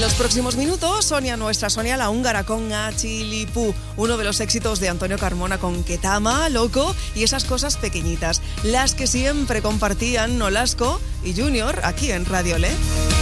los próximos minutos, nuestra Sonia la húngara con Achilipú, uno de los éxitos de Antonio Carmona con Ketama, Loco y esas cosas pequeñitas, las que siempre compartían Nolasco y Junior aquí en Radio Le.